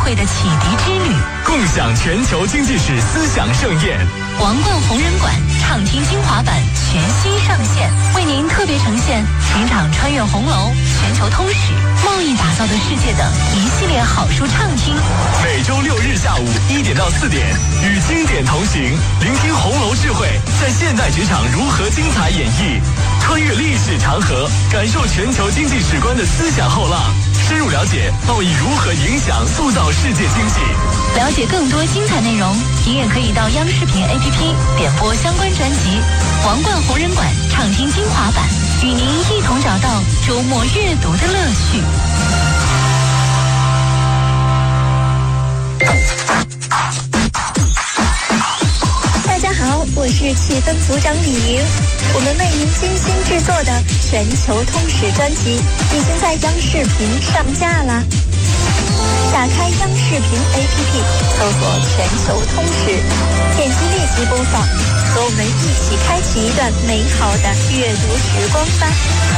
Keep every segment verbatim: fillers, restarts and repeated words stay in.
会的启迪之旅， 共享全球经济史思想盛宴。 王冠红人馆畅听精华版全新上线，为您特别呈现情场穿越红楼、全球通史、贸易打造的世界等一系列好书畅听。 每周六日下午一点到四点，与经典同行，聆听红楼智慧在现代职场如何精彩演绎，穿越历史长河，感受全球经济史观的思想后浪，深入了解贸易如何影响塑造世界经济。 了解更多精彩内容，您也可以到央视频 A P P 点播相关专辑《王冠红人馆畅听精华版》，与您一同找到周末阅读的乐趣。 大家好，我是气氛组长李莹，我们为您精心制作的全球通史专辑已经在央视频上架啦。打开央视频 A P P， 搜索全球通史，点击立即播放，和我们一起开启一段美好的阅读时光吧。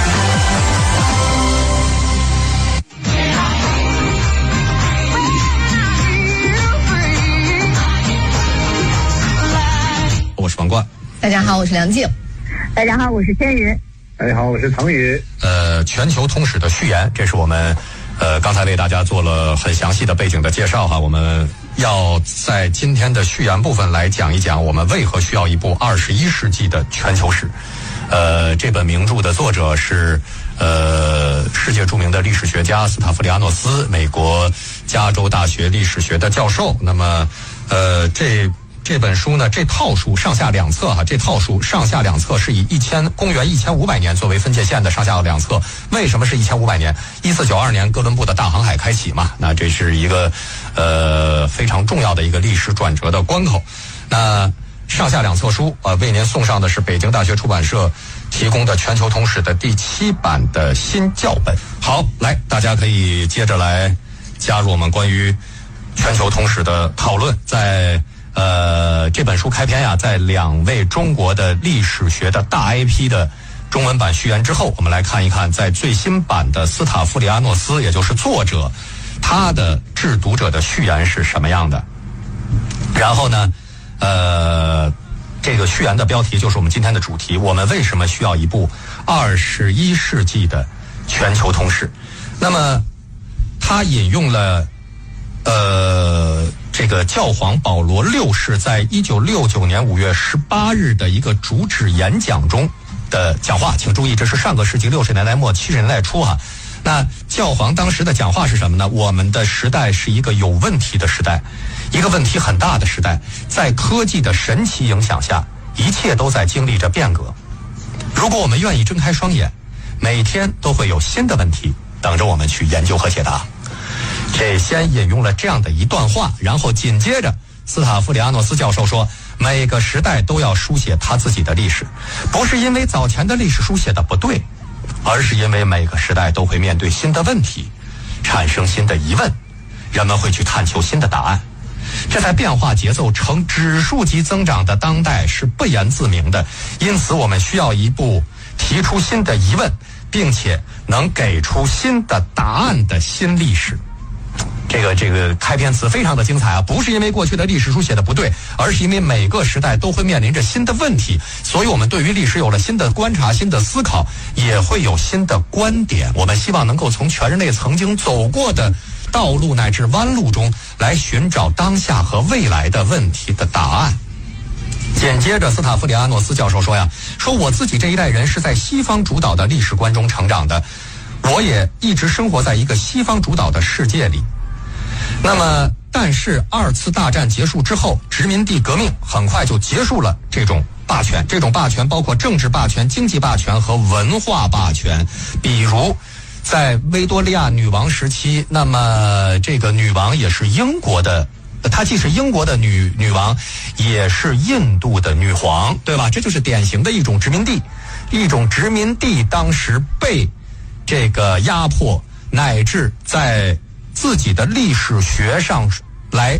我是王冠。 大家好，我是梁静。 大家好，我是千云。 大家好，我是唐宇。 呃，全球通史的序言，这是我们呃刚才为大家做了很详细的背景的介绍哈。我们要在今天的序言部分来讲一讲我们为何需要一部二十一世纪的全球史。呃，这本名著的作者是呃世界著名的历史学家斯塔夫里阿诺斯，美国加州大学历史学的教授。那么呃这。这本书呢，这套书上下两册哈，这套书上下两册是以一千公元一千五百年作为分界线的上下两册。为什么是一千五百年？一四九二年哥伦布的大航海开启嘛，那这是一个呃非常重要的一个历史转折的关口。那上下两册书呃为您送上的是北京大学出版社提供的全球通史的第七版的新校本。好，来大家可以接着来加入我们关于全球通史的讨论。在呃，这本书开篇呀，在两位中国的历史学的大 I P 的中文版序言之后，我们来看一看，在最新版的斯塔夫里阿诺斯，也就是作者，他的致读者的序言是什么样的。然后呢，呃，这个序言的标题就是我们今天的主题：我们为什么需要一部二十一世纪的全球通史？那么，他引用了，呃。这个教皇保罗六世在一九六九年五月十八日的一个主旨演讲中的讲话，请注意，这是上个世纪六十年代末七十年代初哈。那教皇当时的讲话是什么呢？我们的时代是一个有问题的时代，一个问题很大的时代，在科技的神奇影响下，一切都在经历着变革。如果我们愿意睁开双眼，每天都会有新的问题等着我们去研究和解答。这先引用了这样的一段话，然后紧接着斯塔夫里阿诺斯教授说，每个时代都要书写他自己的历史，不是因为早前的历史书写的不对，而是因为每个时代都会面对新的问题，产生新的疑问，人们会去探求新的答案。这在变化节奏呈指数级增长的当代是不言自明的，因此我们需要一部提出新的疑问并且能给出新的答案的新历史。这个这个开篇词非常的精彩啊！不是因为过去的历史书写的不对，而是因为每个时代都会面临着新的问题，所以我们对于历史有了新的观察、新的思考，也会有新的观点。我们希望能够从全人类曾经走过的道路乃至弯路中来寻找当下和未来的问题的答案。紧接着斯塔夫里阿诺斯教授说呀，说我自己这一代人是在西方主导的历史观中成长的，我也一直生活在一个西方主导的世界里。那么但是二次大战结束之后，殖民地革命很快就结束了这种霸权，这种霸权包括政治霸权、经济霸权和文化霸权。比如在维多利亚女王时期，那么这个女王也是英国的，她既是英国的女女王，也是印度的女皇，对吧？这就是典型的一种殖民地，一种殖民地当时被这个压迫，乃至在自己的历史学上来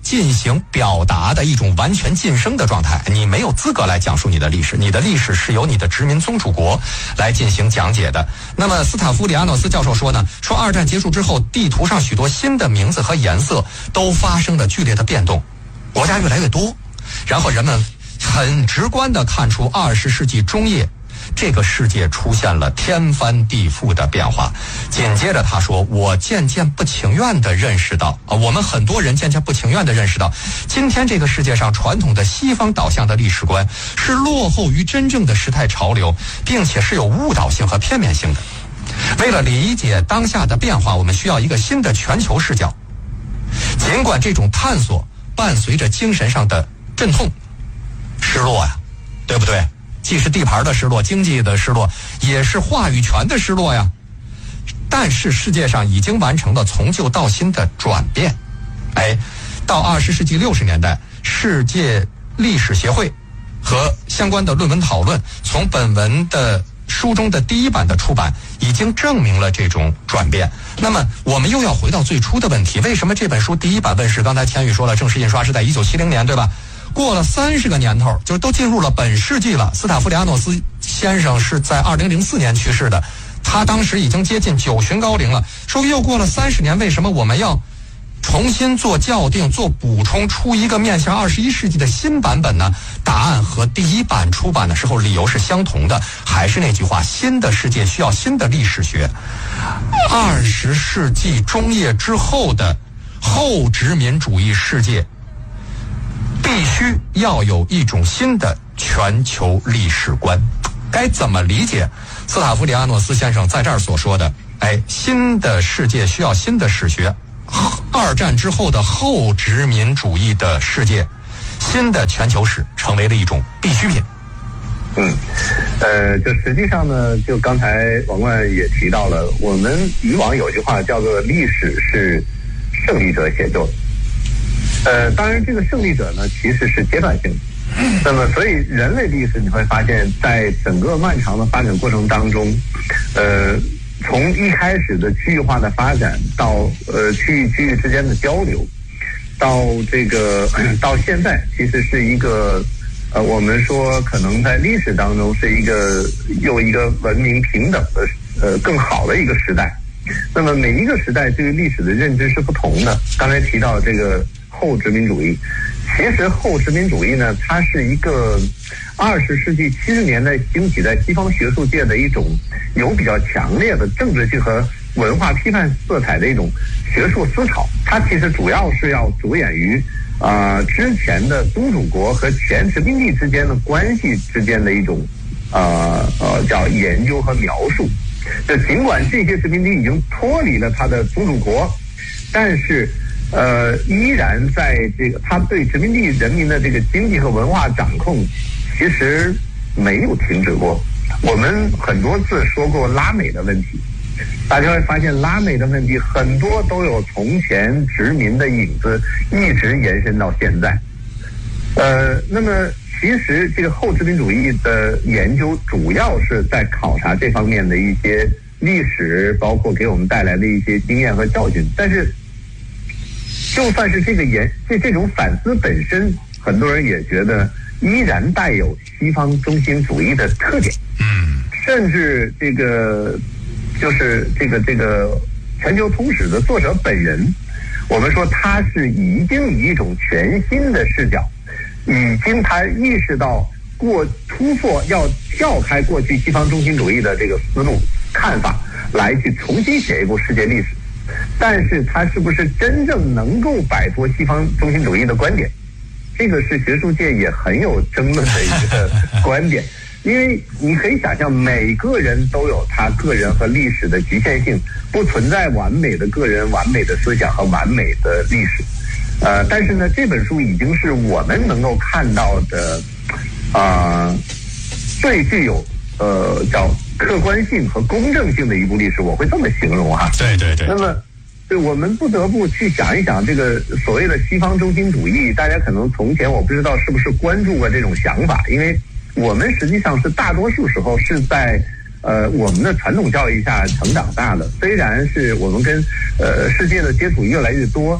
进行表达的一种完全晋升的状态，你没有资格来讲述你的历史，你的历史是由你的殖民宗主国来进行讲解的。那么斯塔夫里阿诺斯教授说呢，说二战结束之后，地图上许多新的名字和颜色都发生了剧烈的变动，国家越来越多，然后人们很直观地看出二十世纪中叶这个世界出现了天翻地覆的变化。紧接着他说，我渐渐不情愿地认识到啊，我们很多人渐渐不情愿地认识到，今天这个世界上传统的西方导向的历史观是落后于真正的时代潮流，并且是有误导性和片面性的。为了理解当下的变化，我们需要一个新的全球视角。尽管这种探索伴随着精神上的阵痛、失落呀，对不对？既是地盘的失落，经济的失落，也是话语权的失落呀。但是世界上已经完成了从旧到新的转变。哎，到二十世纪六十年代，世界历史协会和相关的论文讨论，从本文的书中的第一版的出版，已经证明了这种转变。那么我们又要回到最初的问题，为什么这本书第一版问世？刚才千羽说了，正式印刷是在一九七零年，对吧？过了三十个年头，就是都进入了本世纪了。斯塔夫里阿诺斯先生是在二零零四年去世的，他当时已经接近九旬高龄了。说又过了三十年，为什么我们要重新做校订、做补充，出一个面向二十一世纪的新版本呢？答案和第一版出版的时候理由是相同的，还是那句话，新的世界需要新的历史学。二十世纪中叶之后的后殖民主义世界必须要有一种新的全球历史观。该怎么理解斯塔夫里阿诺斯先生在这儿所说的，哎，新的世界需要新的史学，二战之后的后殖民主义的世界，新的全球史成为了一种必需品。 嗯，呃，就实际上呢，就刚才王冠也提到了，我们以往有句话叫做历史是胜利者写就的。呃，当然，这个胜利者呢，其实是阶段性的。那么，所以人类历史你会发现，在整个漫长的发展过程当中，呃，从一开始的区域化的发展，到呃区域区域之间的交流，到这个到现在，其实是一个呃，我们说可能在历史当中是一个又一个文明平等的呃更好的一个时代。那么每一个时代对于历史的认知是不同的。刚才提到这个后殖民主义，其实后殖民主义呢，它是一个二十世纪七十年代兴起在西方学术界的一种有比较强烈的政治性和文化批判色彩的一种学术思潮。它其实主要是要着眼于啊、呃、之前的宗主国和前殖民地之间的关系之间的一种呃呃叫研究和描述。就尽管这些殖民地已经脱离了它的宗主国，但是呃，依然在这个他对殖民地人民的这个经济和文化掌控，其实没有停止过。我们很多次说过拉美的问题，大家会发现拉美的问题很多都有从前殖民的影子，一直延伸到现在。呃，那么其实这个后殖民主义的研究主要是在考察这方面的一些历史，包括给我们带来的一些经验和教训，但是就算是这个研这这种反思本身，很多人也觉得依然带有西方中心主义的特点。嗯，甚至这个就是这个这个全球通史的作者本人，我们说他是已经以一种全新的视角，已经他意识到过突破要跳开过去西方中心主义的这个思路看法，来去重新写一部世界历史。但是他是不是真正能够摆脱西方中心主义的观点，这个是学术界也很有争论的一个观点。因为你可以想象，每个人都有他个人和历史的局限性，不存在完美的个人、完美的思想和完美的历史。呃，但是呢，这本书已经是我们能够看到的啊、呃、最具有呃叫客观性和公正性的一部历史，我会这么形容哈。 对对对。 那么，对我们不得不去想一想，这个所谓的西方中心主义，大家可能从前我不知道是不是关注过这种想法，因为我们实际上是大多数时候是在呃我们的传统教育下成长大的。虽然是我们跟呃世界的接触越来越多，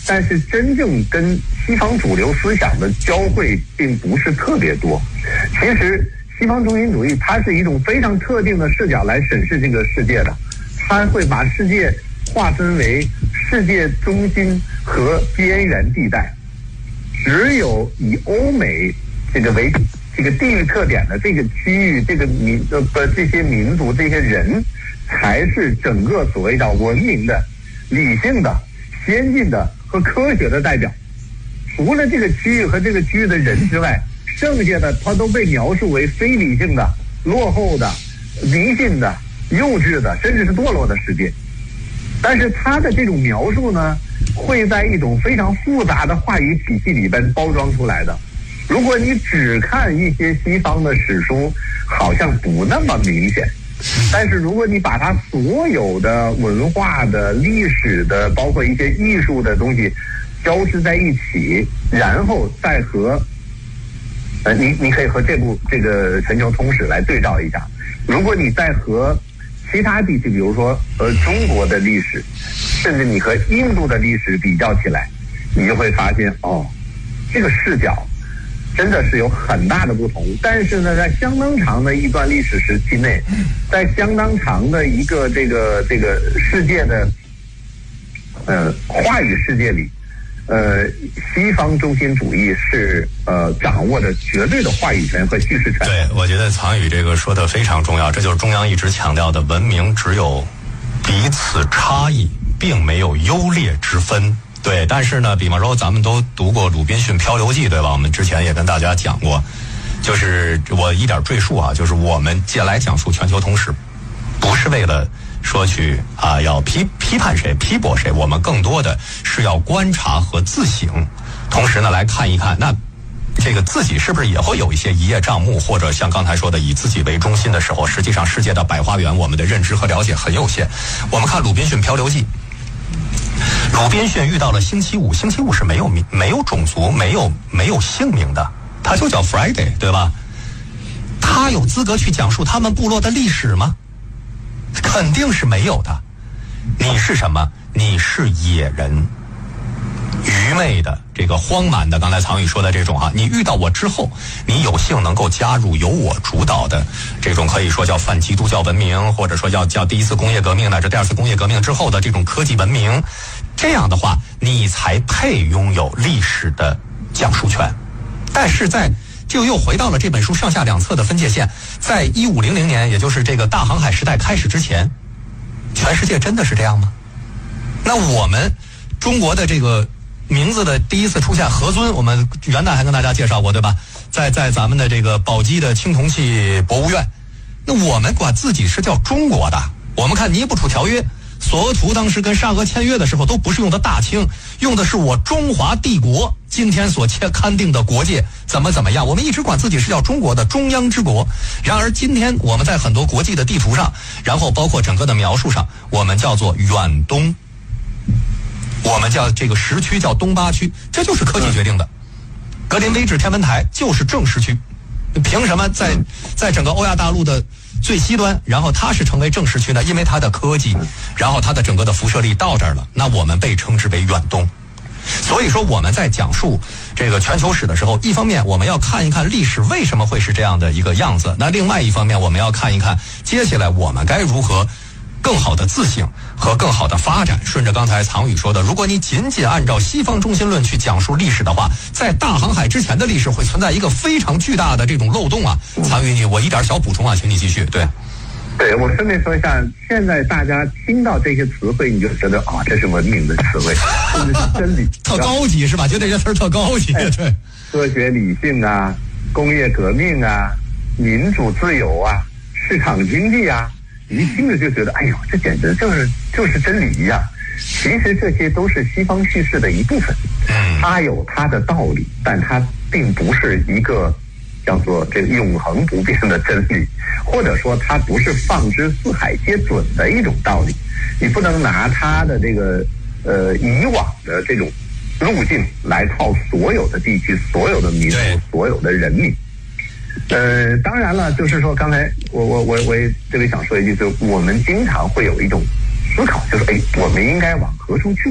但是真正跟西方主流思想的交汇并不是特别多。其实西方中心主义它是一种非常特定的视角来审视这个世界的，它会把世界划分为世界中心和边缘地带，只有以欧美这个为这个地域特点的这个区域，这个民呃这些民族这些人，才是整个所谓叫文明的、理性的、先进的和科学的代表。除了这个区域和这个区域的人之外，剩下的它都被描述为非理性的、落后的、迷信的、幼稚的，甚至是堕落的世界。但是它的这种描述呢，会在一种非常复杂的话语体系里边包装出来的。如果你只看一些西方的史书，好像不那么明显。但是如果你把它所有的文化的、历史的，包括一些艺术的东西交织在一起，然后再和呃，你你可以和这部这个全球通史来对照一下。如果你再和其他地区，比如说呃中国的历史，甚至你和印度的历史比较起来，你就会发现哦，这个视角真的是有很大的不同。但是呢，在相当长的一段历史时期内，在相当长的一个这个这个世界的呃话语世界里，呃，西方中心主义是呃掌握着绝对的话语权和叙事权。 对，我觉得曹宇这个说的非常重要，这就是中央一直强调的，文明只有彼此差异，并没有优劣之分。对，但是呢，比方说咱们都读过鲁滨逊漂流记，对吧？我们之前也跟大家讲过，就是我一点赘述啊，就是我们借来讲述全球通史，不是为了说去啊要批批判谁、批驳谁，我们更多的是要观察和自省，同时呢来看一看，那这个自己是不是也会有一些一叶障目，或者像刚才说的以自己为中心的时候，实际上世界的百花园，我们的认知和了解很有限。我们看鲁滨逊漂流记。鲁滨逊遇到了星期五，星期五是没有名、没有种族、没有没有姓名的，他就叫 Friday， 对吧？他有资格去讲述他们部落的历史吗？肯定是没有的。你是什么？你是野人，愚昧的，这个荒蛮的。刚才曹宇说的这种哈，你遇到我之后，你有幸能够加入由我主导的这种可以说叫泛基督教文明，或者说叫叫第一次工业革命乃至第二次工业革命之后的这种科技文明，这样的话，你才配拥有历史的讲述权。但是在就又回到了这本书上下两侧的分界线，在一五零零年，也就是这个大航海时代开始之前，全世界真的是这样吗？那我们中国的这个名字的第一次出现，何尊，我们元旦还跟大家介绍过，对吧？在在咱们的这个宝鸡的青铜器博物院，那我们管自己是叫中国的。我们看尼布楚条约，索额图当时跟沙俄签约的时候，都不是用的大清，用的是我中华帝国今天所签勘定的国界怎么怎么样。我们一直管自己是叫中国的中央之国。然而今天我们在很多国际的地图上，然后包括整个的描述上，我们叫做远东。我们叫这个时区叫东八区，这就是科技决定的。格林威治天文台就是正时区，凭什么在在整个欧亚大陆的最西端，然后它是成为正时区呢？因为它的科技，然后它的整个的辐射力到这儿了，那我们被称之为远东。所以说我们在讲述这个全球史的时候，一方面我们要看一看历史为什么会是这样的一个样子，那另外一方面我们要看一看接下来我们该如何更好的自省和更好的发展。顺着刚才藏宇说的，如果你仅仅按照西方中心论去讲述历史的话，在大航海之前的历史会存在一个非常巨大的这种漏洞啊。藏宇，你我一点小补充啊，请你继续。对， 对，我顺便说一下，现在大家听到这些词汇，你就觉得啊，这是文明的词汇，这是真理， 特高级是吧？觉得这些词儿特高级。 哎、 对， 科学理性啊，工业革命啊，民主自由啊，市场经济啊。一听着就觉得，哎呦，这简直就是就是真理一样。其实这些都是西方叙事的一部分，它有它的道理，但它并不是一个叫做这个永恒不变的真理，或者说它不是放之四海皆准的一种道理。你不能拿它的这个呃以往的这种路径来套所有的地区、所有的民族、所有的人民。呃，当然了，就是说，刚才我我我我也这里想说一句，就是我们经常会有一种思考，就是哎，我们应该往何处去？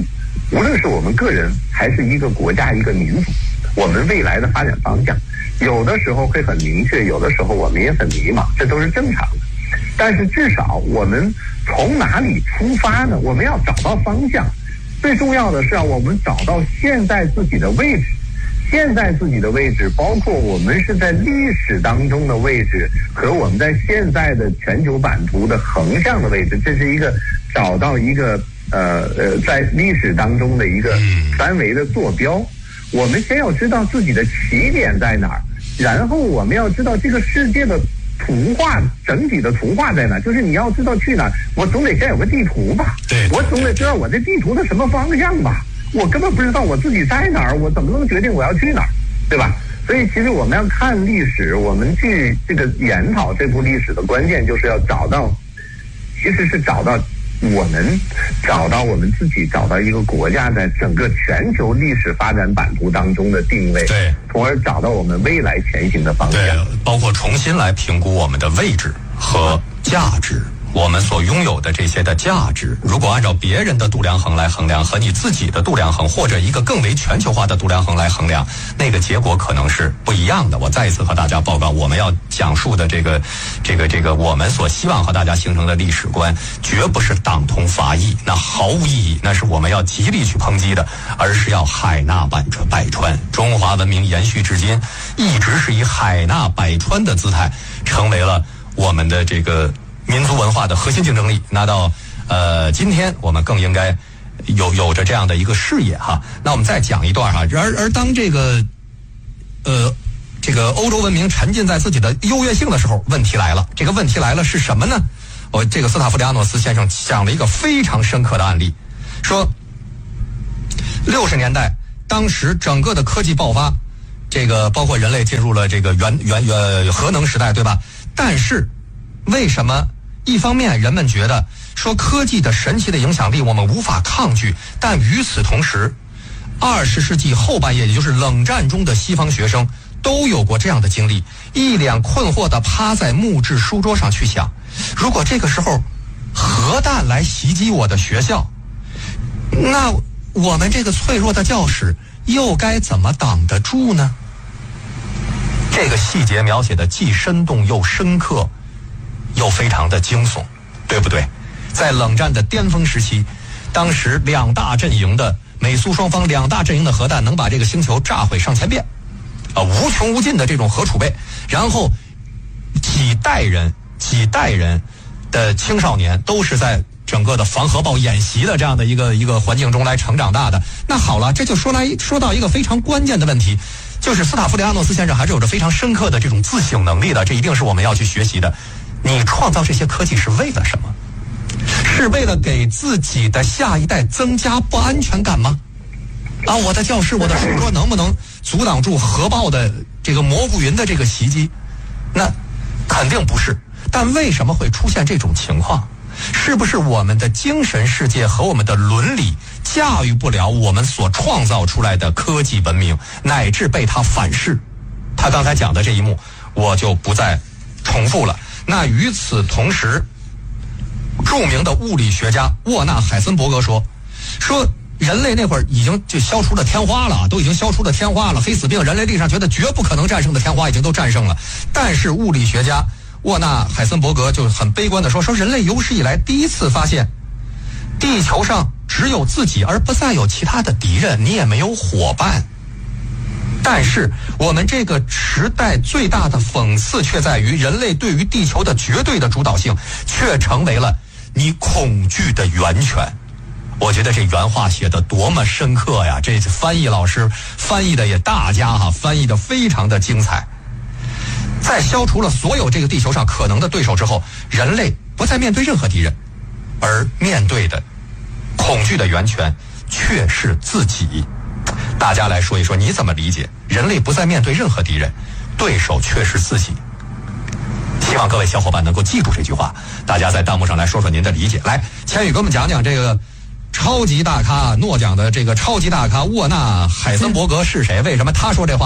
无论是我们个人还是一个国家一个民族，我们未来的发展方向有的时候会很明确，有的时候我们也很迷茫，这都是正常的。但是至少我们从哪里出发呢？我们要找到方向，最重要的是让我们找到现在自己的位置。现在自己的位置包括我们是在历史当中的位置和我们在现在的全球版图的横向的位置，这是一个找到一个呃呃在历史当中的一个三维的坐标。我们先要知道自己的起点在哪儿，然后我们要知道这个世界的图画整体的图画在哪，就是你要知道去哪儿，我总得先有个地图吧， 对， 我总得知道我这地图的什么方向吧，我根本不知道我自己在哪儿，我怎么能决定我要去哪儿，对吧？所以其实我们要看历史，我们去这个研讨这部历史的关键就是要找到，其实是找到我们找到我们自己，找到一个国家在整个全球历史发展版图当中的定位， 对， 从而找到我们未来前行的方向。 对，包括重新来评估我们的位置和价值。我们所拥有的这些的价值，如果按照别人的度量衡来衡量，和你自己的度量衡，或者一个更为全球化的度量衡来衡量，那个结果可能是不一样的。我再一次和大家报告，我们要讲述的这个这个这个我们所希望和大家形成的历史观，绝不是党同伐异，那毫无意义，那是我们要极力去抨击的，而是要海纳百川百川。中华文明延续至今，一直是以海纳百川的姿态，成为了我们的这个民族文化的核心竞争力。那到呃今天我们更应该有有着这样的一个视野哈。那我们再讲一段哈，而而当这个呃这个欧洲文明沉浸在自己的优越性的时候，问题来了。这个问题来了是什么呢？我这个斯塔夫里亚诺斯先生讲了一个非常深刻的案例，说六十年代当时整个的科技爆发，这个包括人类进入了这个原原原核能时代，对吧？但是为什么一方面人们觉得说科技的神奇的影响力我们无法抗拒，但与此同时二十世纪后半叶，也就是冷战中的西方学生都有过这样的经历，一脸困惑地趴在木质书桌上去想，如果这个时候核弹来袭击我的学校，那我们这个脆弱的教室又该怎么挡得住呢？这个细节描写的既生动又深刻，又非常的惊悚，对不对？在冷战的巅峰时期，当时两大阵营的美苏双方两大阵营的核弹能把这个星球炸毁上千遍，啊，无穷无尽的这种核储备，然后几代人几代人的青少年都是在整个的防核爆演习的这样的一个一个环境中来成长大的。那好了，这就说来说到一个非常关键的问题，就是斯塔夫里亚诺斯先生还是有着非常深刻的这种自省能力的，这一定是我们要去学习的。你创造这些科技是为了什么？是为了给自己的下一代增加不安全感吗？啊，我的教室我的书桌能不能阻挡住核爆的这个蘑菇云的这个袭击？那肯定不是。但为什么会出现这种情况？是不是我们的精神世界和我们的伦理驾驭不了我们所创造出来的科技文明，乃至被它反噬？他刚才讲的这一幕我就不再重复了。那与此同时，著名的物理学家沃纳海森伯格说说人类那会儿已经就消除了天花了，都已经消除了天花了，黑死病人类历史上觉得绝不可能战胜的天花已经都战胜了。但是物理学家沃纳海森伯格就很悲观的说说人类有史以来第一次发现地球上只有自己而不再有其他的敌人，你也没有伙伴。但是我们这个时代最大的讽刺却在于，人类对于地球的绝对的主导性却成为了你恐惧的源泉。我觉得这原话写得多么深刻呀，这翻译老师翻译的也大家哈，翻译的非常的精彩。在消除了所有这个地球上可能的对手之后，人类不再面对任何敌人，而面对的恐惧的源泉却是自己。大家来说一说，你怎么理解人类不再面对任何敌人，对手却是自己？希望各位小伙伴能够记住这句话，大家在弹幕上来说说您的理解。来，千羽给我们讲讲这个超级大咖诺奖的这个超级大咖沃纳海森伯格是谁？为什么他说这话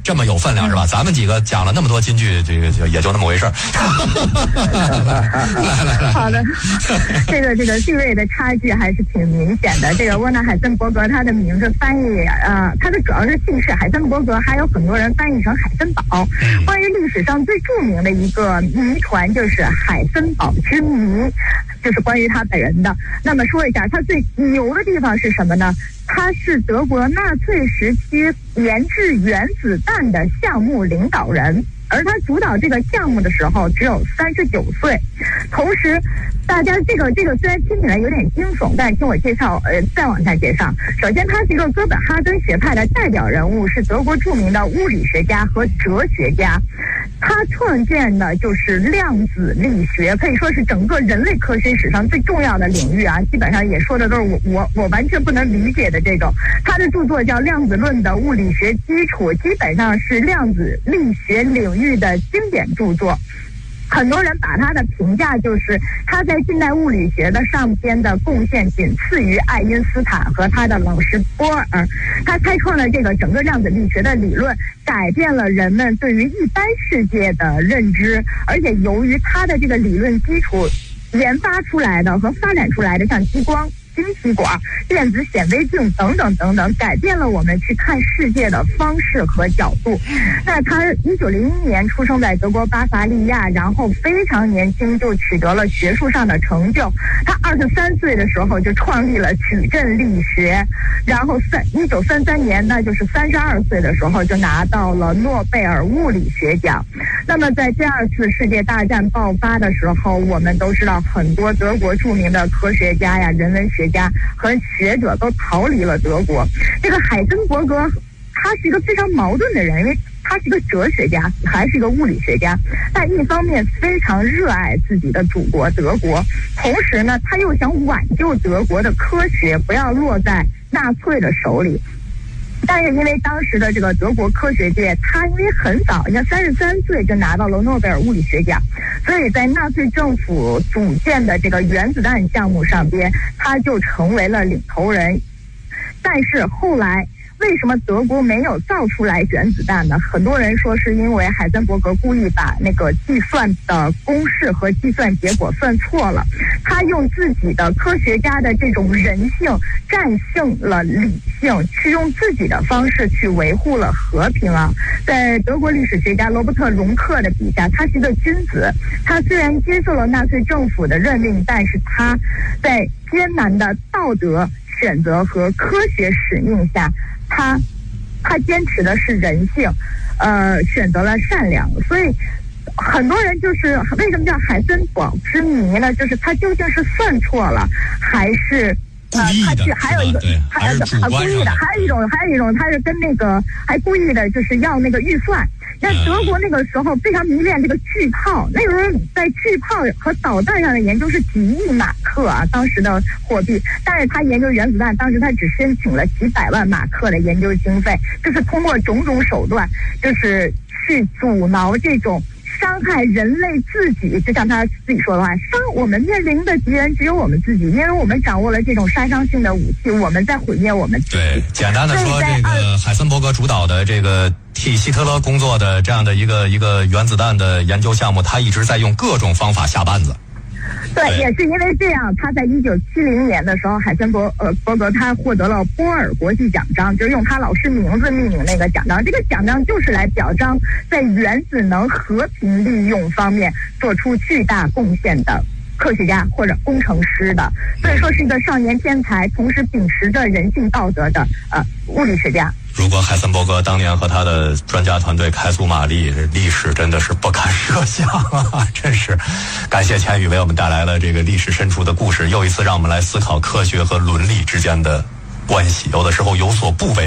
这么有分量是吧？咱们几个讲了那么多金句，这个就也就那么回事儿。来来来， 好的，这个这个地位的差距还是挺明显的。这个沃纳海森伯格他的名字翻译呃，他的主要是姓氏海森伯格，还有很多人翻译成海森堡。关于历史上最著名的一个谜团就是海森堡之谜，就是关于他本人的。那么说一下他最牛的地方是什么呢？他是德国纳粹时期研制原子弹的项目领导人，而他主导这个项目的时候只有三十九岁。同时，大家这个这个虽然听起来有点惊悚，但是听我介绍，呃，再往下介绍。首先，他是一个哥本哈根学派的代表人物，是德国著名的物理学家和哲学家。他创建的就是量子力学，可以说是整个人类科学史上最重要的领域啊，基本上也说的都是我我我完全不能理解的这种。他的著作叫《量子论的物理学基础》，基本上是量子力学领域的经典著作。很多人把他的评价就是他在近代物理学的上边的贡献仅次于爱因斯坦和他的老师波尔。他开创了这个整个量子力学的理论，改变了人们对于一般世界的认知，而且由于他的这个理论基础研发出来的和发展出来的，像激光、晶体管、电子显微镜等等等等，改变了我们去看世界的方式和角度。那他一九零一年出生在德国巴伐利亚，然后非常年轻就取得了学术上的成就。他二十三岁的时候就创立了矩阵力学，然后三一九三三年，那就是三十二岁的时候就拿到了诺贝尔物理学奖。那么在第二次世界大战爆发的时候，我们都知道很多德国著名的科学家呀、人文学家和学者都逃离了德国。这个海森伯格他是一个非常矛盾的人，因为他是一个哲学家，还是一个物理学家，但一方面非常热爱自己的祖国德国，同时呢他又想挽救德国的科学不要落在纳粹的手里。但是因为当时的这个德国科学界，他因为很早，像三十三岁就拿到了诺贝尔物理学奖，所以在纳粹政府组建的这个原子弹项目上边，他就成为了领头人。但是后来为什么德国没有造出来原子弹呢？很多人说是因为海森伯格故意把那个计算的公式和计算结果算错了，他用自己的科学家的这种人性战胜了理性，去用自己的方式去维护了和平啊。在德国历史学家罗伯特·荣克的笔下，他是一个君子，他虽然接受了纳粹政府的任命，但是他在艰难的道德选择和科学使命下，他他坚持的是人性，呃，选择了善良。所以很多人就是为什么叫海森堡之谜呢？就是他究竟是算错了，还是故意的？ 呃、他是还有一个还是主观故意的，还有一种还有一种他是跟那个还故意的，就是要那个预算。那德国那个时候非常迷恋这个巨炮，那个时候在巨炮和导弹上的研究是几亿马克啊，当时的货币。但是他研究原子弹，当时他只申请了几百万马克的研究经费，就是通过种种手段，就是去阻挠这种伤害人类自己，就像他自己说的话，伤我们面临的敌人只有我们自己，因为我们掌握了这种杀伤性的武器，我们在毁灭我们自己。 对，简单的说，这个海森伯格主导的这个替希特勒工作的这样的一个一个原子弹的研究项目，他一直在用各种方法下绊子。 对，也是因为这样，他在一九七零年的时候，海森伯呃伯格他获得了波尔国际奖章，就是用他老师名字命名那个奖章。这个奖章就是来表彰在原子能和平利用方面做出巨大贡献的科学家或者工程师的，所以说是一个少年天才，同时秉持着人性道德的呃物理学家。 如果海森伯格当年和他的专家团队开足马力，历史真的是不堪设想啊！真是感谢千羽为我们带来了这个历史深处的故事，又一次让我们来思考科学和伦理之间的关系，有的时候有所不为